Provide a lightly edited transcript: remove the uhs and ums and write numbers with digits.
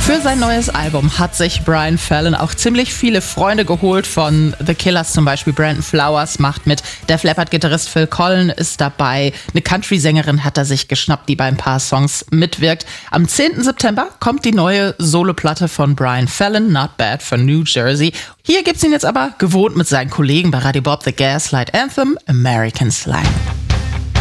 Für sein neues Album hat sich Brian Fallon auch ziemlich viele Freunde geholt. Von The Killers zum Beispiel Brandon Flowers macht mit. Der Leppard-Gitarrist Phil Collen ist dabei. Eine Country-Sängerin hat er sich geschnappt, die bei ein paar Songs mitwirkt. Am 10. September kommt die neue Soloplatte von Brian Fallon, Not Bad for New Jersey. Hier gibt's ihn jetzt aber gewohnt mit seinen Kollegen bei Radio Bob The Gaslight Anthem, American Slang.